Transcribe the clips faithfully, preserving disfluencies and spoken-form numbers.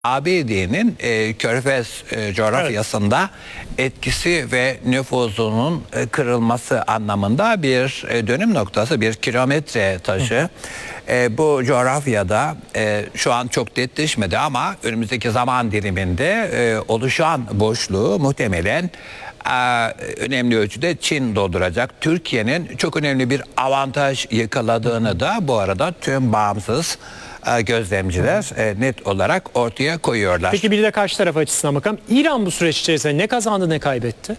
A B D'nin e, Körfez e, coğrafyasında evet. etkisi ve nüfuzunun e, kırılması anlamında bir e, dönüm noktası, bir kilometre taşı. E, bu coğrafyada e, şu an çok netleşmedi ama önümüzdeki zaman diliminde e, oluşan boşluğu muhtemelen e, önemli ölçüde Çin dolduracak. Türkiye'nin çok önemli bir avantaj yakaladığını da bu arada tüm bağımsız gözlemciler net olarak ortaya koyuyorlar. Peki bir de karşı taraf açısından bakalım. İran bu süreç içerisinde ne kazandı ne kaybetti?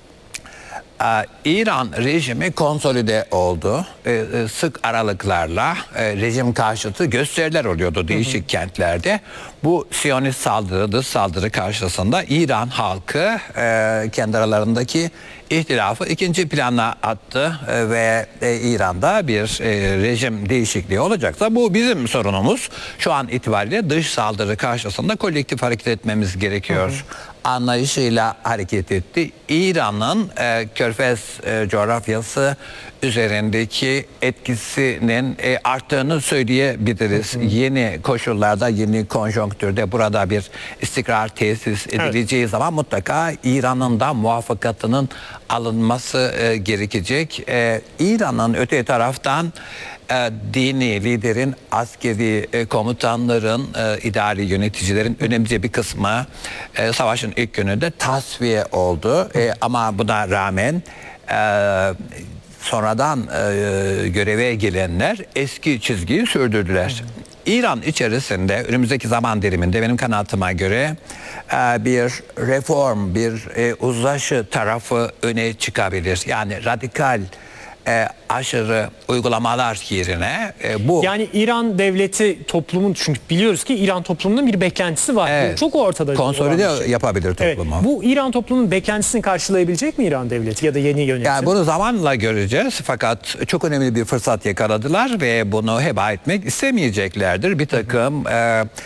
İran rejimi konsolide oldu. Sık aralıklarla rejim karşıtı gösteriler oluyordu değişik hı hı. kentlerde. Bu Siyonist saldırı, dış saldırı karşısında İran halkı kendi aralarındaki ihtilafı ikinci plana attı ve İran'da bir rejim değişikliği olacaksa bu bizim sorunumuz. Şu an itibariyle dış saldırı karşısında kolektif hareket etmemiz gerekiyor. Hı hı. anlayışıyla hareket etti. İran'ın e, Körfez e, coğrafyası üzerindeki etkisinin e, arttığını söyleyebiliriz. Hı hı. Yeni koşullarda, yeni konjonktürde burada bir istikrar tesis edileceği evet. zaman mutlaka İran'ın da muvaffakatının alınması e, gerekecek. E, İran'ın öte taraftan e, dini liderin, askeri e, komutanların, e, idari yöneticilerin önemli bir kısmı e, savaşın ilk gününde tasfiye oldu. E, ama buna rağmen e, sonradan e, göreve gelenler eski çizgiyi sürdürdüler. İran içerisinde önümüzdeki zaman diliminde benim kanaatıma göre e, bir reform, bir e, uzlaşı tarafı öne çıkabilir. Yani radikal E, aşırı uygulamalar yerine e, bu... Yani İran devleti toplumun, çünkü biliyoruz ki İran toplumunun bir beklentisi var. Evet, bu çok ortada. Konsolide şey. yapabilir toplumu. Evet, bu İran toplumunun beklentisini karşılayabilecek mi İran devleti ya da yeni yönetim? Yani bunu zamanla göreceğiz fakat çok önemli bir fırsat yakaladılar ve bunu heba etmek istemeyeceklerdir. Bir takım e,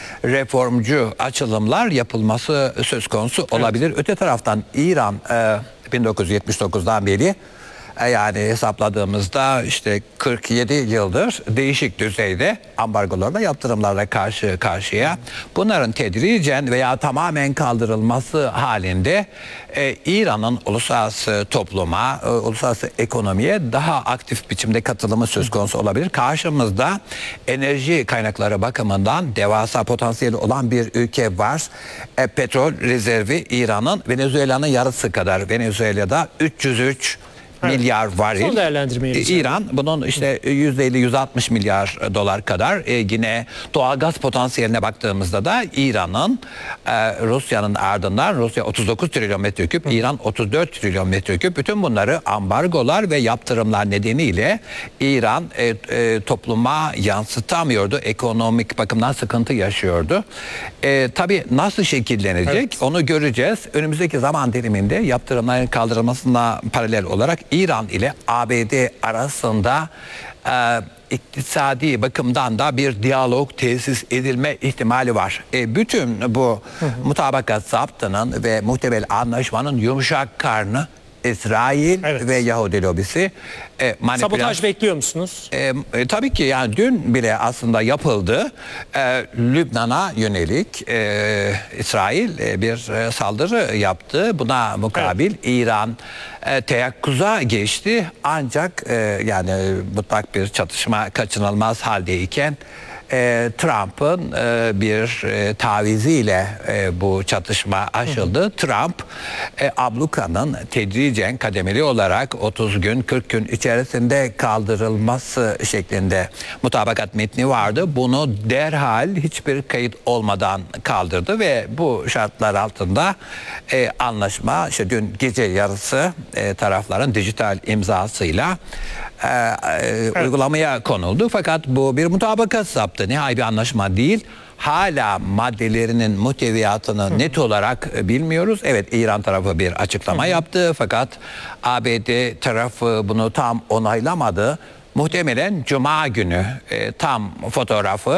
reformcu açılımlar yapılması söz konusu olabilir. Evet. Öte taraftan İran e, bin dokuz yüz yetmiş dokuzdan beri yani hesapladığımızda işte kırk yedi yıldır değişik düzeyde ambargolarla, yaptırımlarla karşı karşıya. Bunların tedricen veya tamamen kaldırılması halinde e, İran'ın uluslararası topluma, e, uluslararası ekonomiye daha aktif biçimde katılımı söz konusu olabilir. Karşımızda enerji kaynakları bakımından devasa potansiyeli olan bir ülke var. E, petrol rezervi İran'ın Venezuela'nın yarısı kadar. Venezuela'da üç yüz üç Evet. milyar varil. Son değerlendirmeyi İran bunun işte yüzde elli yüzde altmış milyar dolar kadar. E, yine doğalgaz potansiyeline baktığımızda da İran'ın e, Rusya'nın ardından Rusya otuz dokuz trilyon metreküp, İran otuz dört trilyon metreküp. Bütün bunları ambargolar ve yaptırımlar nedeniyle İran e, e, topluma yansıtamıyordu. Ekonomik bakımdan sıkıntı yaşıyordu. E, tabii nasıl şekillenecek evet. onu göreceğiz. Önümüzdeki zaman diliminde yaptırımların kaldırılmasına paralel olarak İran ile A B D arasında e, iktisadi bakımdan da bir diyalog tesis edilme ihtimali var. E, bütün bu hı hı. mutabakat zaptının ve muhtemel anlaşmanın yumuşak karnı İsrail evet. ve Yahudi lobisi. E, Sabotaj bekliyor musunuz? E, e, tabii ki yani dün bile aslında yapıldı. E, Lübnan'a yönelik e, İsrail e, bir e, saldırı yaptı. Buna mukabil evet. İran e, teyakkuza geçti. Ancak e, yani mutlak bir çatışma kaçınılmaz haldeyken E, Trump'ın e, bir e, taviziyle e, bu çatışma aşıldı. Hı hı. Trump e, ablukanın tedricen kademeli olarak otuz gün kırk gün içerisinde kaldırılması şeklinde mutabakat metni vardı. Bunu derhal hiçbir kayıt olmadan kaldırdı ve bu şartlar altında e, anlaşma işte dün gece yarısı e, tarafların dijital imzasıyla e, e, evet. uygulamaya konuldu. Fakat bu bir mutabakat zaptı. Nihai bir anlaşma değil. Hala maddelerinin muhteviyatını Hı. net olarak bilmiyoruz. Evet, İran tarafı bir açıklama Hı. yaptı fakat A B D tarafı bunu tam onaylamadı. Muhtemelen Cuma günü e, tam fotoğrafı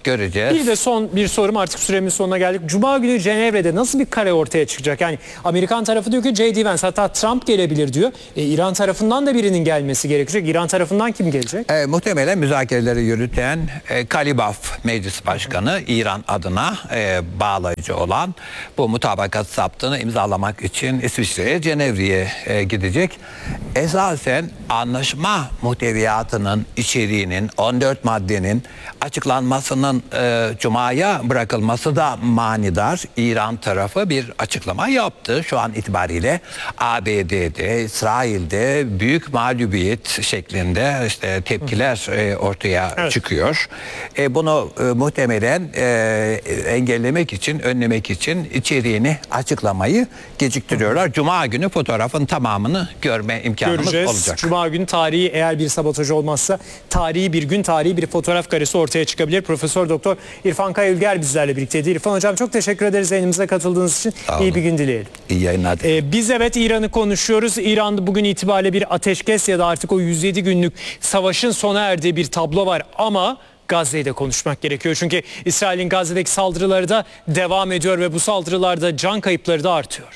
göreceğiz. Bir de son bir sorum, artık süremin sonuna geldik. Cuma günü Cenevre'de nasıl bir kare ortaya çıkacak? Yani Amerikan tarafı diyor ki J D Vance, hatta Trump gelebilir diyor. E, İran tarafından da birinin gelmesi gerekecek. İran tarafından kim gelecek? E, muhtemelen müzakereleri yürüten e, Kalibaf Meclis Başkanı, İran adına e, bağlayıcı olan, bu mutabakat saptığını imzalamak için İsviçre'ye, Cenevre'ye e, gidecek. Esasen anlaşma muhteviyatının, içeriğinin, on dört maddenin açıklanmasının e, Cuma'ya bırakılması da manidar. İran tarafı bir açıklama yaptı. Şu an itibariyle A B D'de, İsrail'de büyük mağlubiyet şeklinde işte tepkiler e, ortaya Evet. çıkıyor. E, bunu e, muhtemelen e, engellemek için, önlemek için içeriğini açıklamayı geciktiriyorlar. Cuma günü fotoğrafın tamamını görme imkanımız Göreceğiz. olacak. Cuma günü tarihi, eğer bir sabotaj olmazsa tarihi bir gün, tarihi bir fotoğraf karesi ortaya çıkabilir. Profesör Doktor İrfan Kaya Ülger bizlerle birlikteydi. İrfan Hocam, çok teşekkür ederiz yayınımıza katıldığınız için. Sağ İyi olun. bir gün dileyelim. İyi yayınlar. Ee, biz evet İran'ı konuşuyoruz. İran'da bugün itibariyle bir ateşkes ya da artık o yüz yedi günlük savaşın sona erdiği bir tablo var ama Gazze'yi de konuşmak gerekiyor. Çünkü İsrail'in Gazze'deki saldırıları da devam ediyor ve bu saldırılarda can kayıpları da artıyor.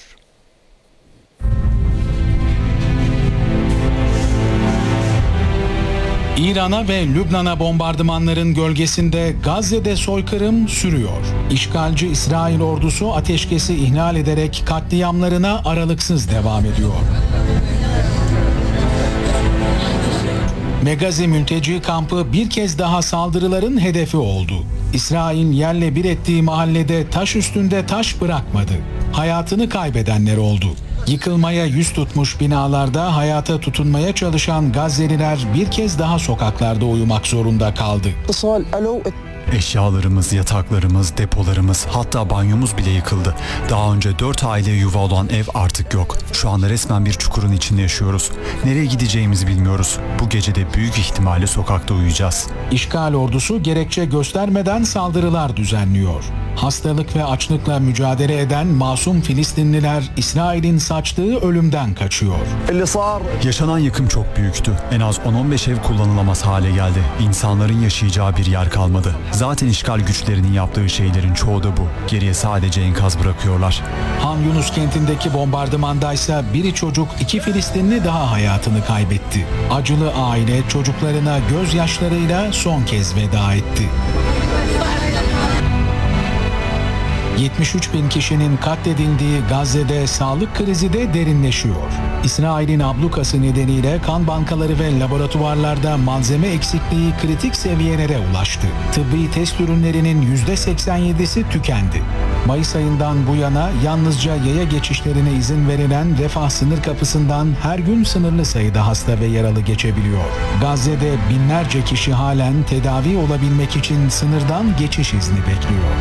İran'a ve Lübnan'a bombardımanların gölgesinde Gazze'de soykırım sürüyor. İşgalci İsrail ordusu ateşkesi ihlal ederek katliamlarına aralıksız devam ediyor. Megazi mülteci kampı bir kez daha saldırıların hedefi oldu. İsrail yerle bir ettiği mahallede taş üstünde taş bırakmadı. Hayatını kaybedenler oldu. Yıkılmaya yüz tutmuş binalarda hayata tutunmaya çalışan Gazze'liler bir kez daha sokaklarda uyumak zorunda kaldı. Eşyalarımız, yataklarımız, depolarımız, hatta banyomuz bile yıkıldı. Daha önce dört aile yuva olan ev artık yok. Şu anda resmen bir çukurun içinde yaşıyoruz. Nereye gideceğimizi bilmiyoruz. Bu gece de büyük ihtimalle sokakta uyuyacağız. İşgal ordusu gerekçe göstermeden saldırılar düzenliyor. Hastalık ve açlıkla mücadele eden masum Filistinliler İsrail'in saçtığı ölümden kaçıyor. Yaşanan yıkım çok büyüktü. En az on on beş ev kullanılamaz hale geldi. İnsanların yaşayacağı bir yer kalmadı. Zaten işgal güçlerinin yaptığı şeylerin çoğu da bu. Geriye sadece enkaz bırakıyorlar. Han Yunus kentindeki bombardımandaysa biri çocuk, iki Filistinli daha hayatını kaybetti. Acılı aile çocuklarına gözyaşlarıyla son kez veda etti. yetmiş üç bin kişinin katledildiği Gazze'de sağlık krizi de derinleşiyor. İsrail'in ablukası nedeniyle kan bankaları ve laboratuvarlarda malzeme eksikliği kritik seviyelere ulaştı. Tıbbi test ürünlerinin yüzde seksen yedisi tükendi. Mayıs ayından bu yana yalnızca yaya geçişlerine izin verilen Refah sınır kapısından her gün sınırlı sayıda hasta ve yaralı geçebiliyor. Gazze'de binlerce kişi halen tedavi olabilmek için sınırdan geçiş izni bekliyor.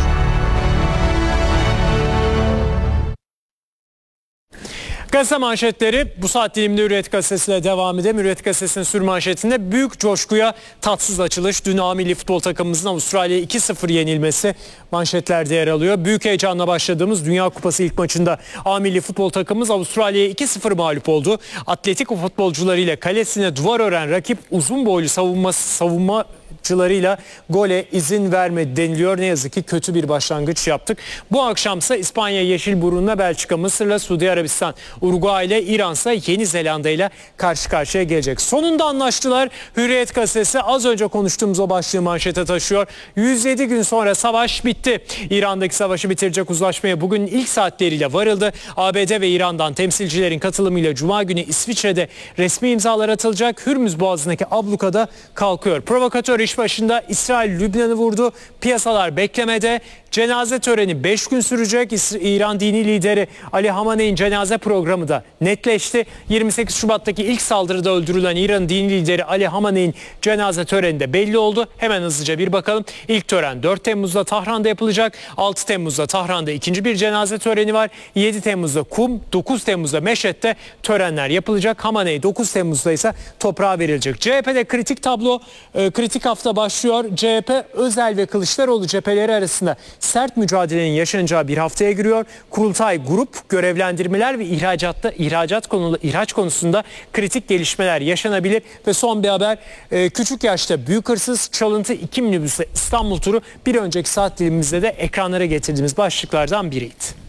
Gazete manşetleri bu saat diliminde Hürriyet Gazetesi'yle devam edelim. Hürriyet Gazetesi'nin sür manşetinde büyük coşkuya tatsız açılış. Dün A milli futbol takımımızın Avustralya'ya iki sıfır yenilmesi manşetlerde yer alıyor. Büyük heyecanla başladığımız Dünya Kupası ilk maçında A milli futbol takımımız Avustralya'ya iki sıfır mağlup oldu. Atletico futbolcularıyla kalesine duvar ören rakip uzun boylu savunması savunma Çılarıyla gole izin vermedi deniliyor. Ne yazık ki kötü bir başlangıç yaptık. Bu akşamsa İspanya Yeşilburnu'na, Belçika Mısır'la, Suudi Arabistan Uruguay ile, İran'sa Yeni Zelanda ile karşı karşıya gelecek. Sonunda anlaştılar. Hürriyet Gazetesi az önce konuştuğumuz o başlığı manşete taşıyor. yüz yedi gün sonra savaş bitti. İran'daki savaşı bitirecek uzlaşmaya bugün ilk saatleriyle varıldı. A B D ve İran'dan temsilcilerin katılımıyla Cuma günü İsviçre'de resmi imzalar atılacak. Hürmüz Boğazı'ndaki ablukada kalkıyor. Provokatör iş başında İsrail Lübnan'ı vurdu. Piyasalar beklemede. Cenaze töreni beş gün sürecek. İran dini lideri Ali Hamaney'in cenaze programı da netleşti. yirmi sekiz Şubat'taki ilk saldırıda öldürülen İran dini lideri Ali Hamaney'in cenaze töreni de belli oldu. Hemen hızlıca bir bakalım. İlk tören dört Temmuz'da Tahran'da yapılacak. altı Temmuz'da Tahran'da ikinci bir cenaze töreni var. yedi Temmuz'da Kum, dokuz Temmuz'da Meşet'te törenler yapılacak. Hamaney dokuz Temmuz'da ise toprağa verilecek. C H P'de kritik tablo, e, kritik hafta başlıyor. C H P, Özel ve Kılıçdaroğlu cepheleri arasında sert mücadelenin yaşanacağı bir haftaya giriyor. Kurultay grup görevlendirmeler ve ihracatta ihracat konulu ihraç konusunda kritik gelişmeler yaşanabilir ve son bir haber, e, küçük yaşta büyük hırsız, çalıntı iki minibüsle İstanbul turu bir önceki saat dilimimizde de ekranlara getirdiğimiz başlıklardan biriydi.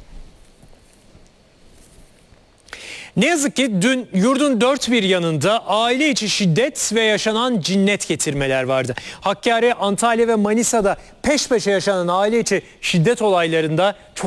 Ne yazık ki dün yurdun dört bir yanında aile içi şiddet ve yaşanan cinnet getirmeler vardı. Hakkari, Antalya ve Manisa'da peş peşe yaşanan aile içi şiddet olaylarında çok